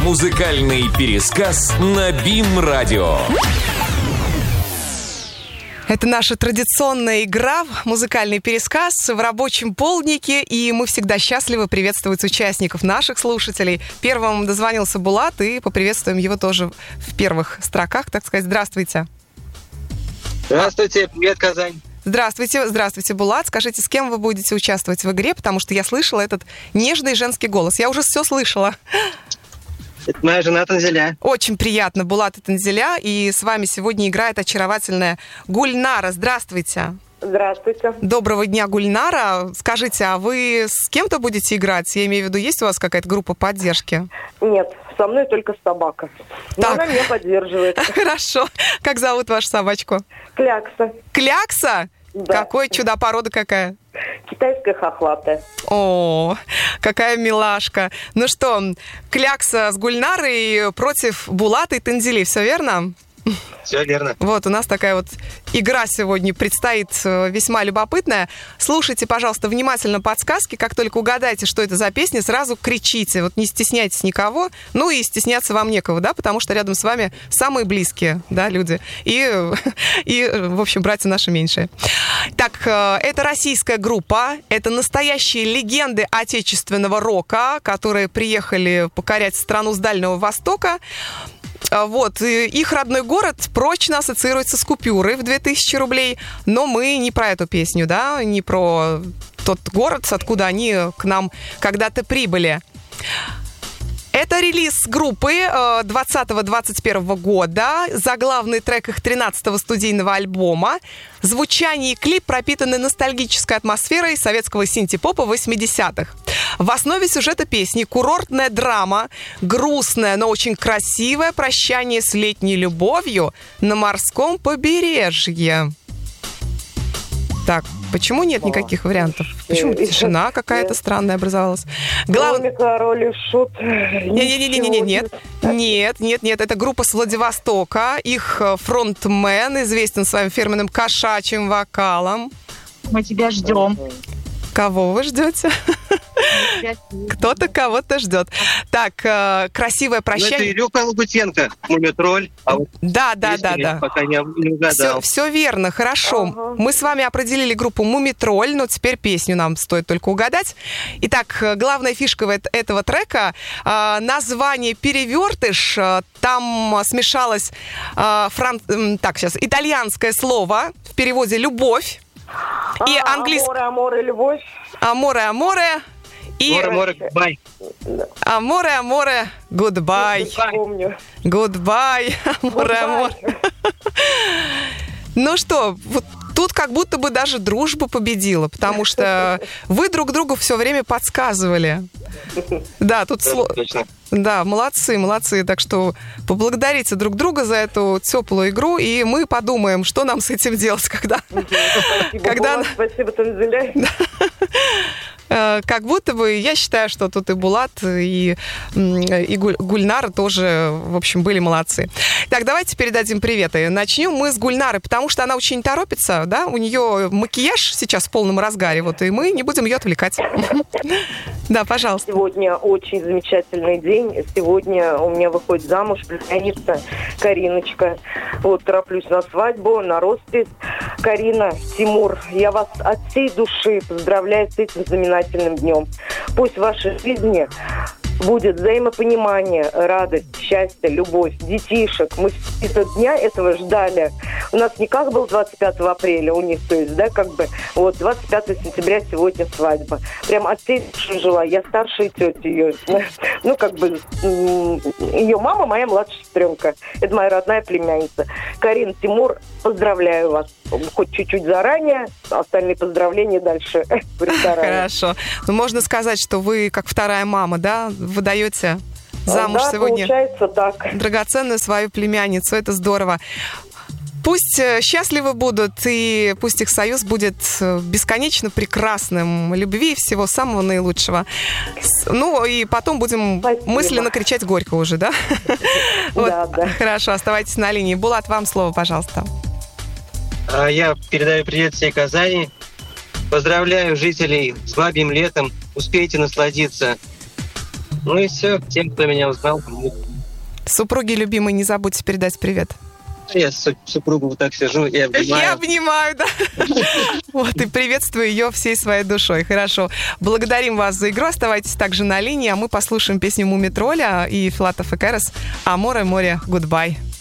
Музыкальный пересказ на БИМ-радио. Это наша традиционная игра «Музыкальный пересказ» в рабочем полднике, и мы всегда счастливы приветствовать участников, наших слушателей. Первым дозвонился Булат, и поприветствуем его тоже в первых строках, так сказать. Здравствуйте. Здравствуйте, привет, Казань. Здравствуйте, Булат. Скажите, с кем вы будете участвовать в игре, потому что я слышала этот нежный женский голос. Я уже все слышала. Это моя жена Танзиля. Очень приятно, Булат и Танзиля. И с вами сегодня играет очаровательная Гульнара. Здравствуйте. Здравствуйте. Доброго дня, Гульнара. Скажите, а вы с кем-то будете играть? Я имею в виду, есть у вас какая-то группа поддержки? Нет, со мной только собака. Но Так. она меня поддерживает. Хорошо. Как зовут вашу собачку? Клякса. Клякса? Да. Какое чудо, порода какая? Китайская хохлатая. О, какая милашка. Ну что, Клякса с Гульнарой против Булата и Танзили, все верно? Все верно. Вот, у нас такая вот игра сегодня предстоит весьма любопытная. Слушайте, пожалуйста, внимательно подсказки. Как только угадаете, что это за песня, сразу кричите. Вот не стесняйтесь никого. Ну и стесняться вам некого, да, потому что рядом с вами самые близкие, да, люди. И в общем, братья наши меньшие. Так, это российская группа. Это настоящие легенды отечественного рока, которые приехали покорять страну с Дальнего Востока. Вот, их родной город прочно ассоциируется с купюрой в 2000 рублей, но мы не про эту песню, да, не про тот город, откуда они к нам когда-то прибыли. Это релиз группы 2020-2021 года, заглавный трек их 13-го студийного альбома. Звучание и клип пропитаны ностальгической атмосферой советского синти-попа 80-х. В основе сюжета песни курортная драма, грустное, но очень красивое прощание с летней любовью на морском побережье. Так, почему нет никаких вариантов? Почему тишина какая-то странная образовалась? Король и шут. Нет, это группа с Владивостока. Их фронтмен известен своим фирменным кошачьим вокалом. Мы тебя ждем. Кого вы ждете? Кто-то кого-то ждет. Так, красивое прощание. Ну, это Илюха Лагутенко, Мумитроль. Да. Пока не угадал. Все верно, хорошо. Ага. Мы с вами определили группу Мумитроль, но теперь песню нам стоит только угадать. Итак, главная фишка этого трека — название «Перевертыш». Там смешалось итальянское слово, в переводе «любовь», и английское Аморе, любовь. «Аморе». И Море, гудбай. Аморе, гудбай. Помню. Гудбай, аморе. Ну что, вот тут как будто бы даже дружба победила, потому что вы друг другу все время подсказывали. Да, тут Точно. Да, молодцы. Так что поблагодарите друг друга за эту теплую игру, и мы подумаем, что нам с этим делать, Спасибо, Танзиля. Как будто бы, я считаю, что тут и Булат, и Гульнара тоже, в общем, были молодцы. Так, давайте передадим приветы. Начнем мы с Гульнары, потому что она очень торопится, да, у нее макияж сейчас в полном разгаре, вот, и мы не будем ее отвлекать. Да, пожалуйста. Сегодня очень замечательный день. Сегодня у меня выходит замуж племянница Кариночка. Вот, тороплюсь на свадьбу, на роспись. Карина, Тимур, я вас от всей души поздравляю с этим знаменательным днем. Пусть в вашей жизни будет взаимопонимание, радость, счастье, любовь, детишек. Мы с дня этого ждали. У нас никак был 25 апреля, у них, то есть, да, как бы, вот, 25 сентября сегодня свадьба. Прям от всей души жила. Я старшая тетя ее. Ну, как бы, ее мама моя младшая сестренка. Это моя родная племянница. Карин, Тимур, поздравляю вас. Хоть чуть-чуть заранее, остальные поздравления дальше в ресторане. Хорошо. Ну, можно сказать, что вы, как вторая мама, да, выдаете замуж сегодня получается так. драгоценную свою племянницу. Это здорово. Пусть счастливы будут, и пусть их союз будет бесконечно прекрасным. Любви и всего самого наилучшего. Ну, и потом будем мысленно кричать горько уже, да? Да. Хорошо, оставайтесь на линии. Булат, вам слово, пожалуйста. Я передаю привет всей Казани. Поздравляю жителей с бабьим летом. Успейте насладиться Ну и все, тем, кто меня узнал. Супруге любимой не забудьте передать привет. Я супругу вот так сижу и обнимаю. Я обнимаю, да. Вот, и приветствую ее всей своей душой. Хорошо. Благодарим вас за игру. Оставайтесь также на линии, а мы послушаем песню Мумий Тролля и Филатов и Керес «Аморе море, гудбай».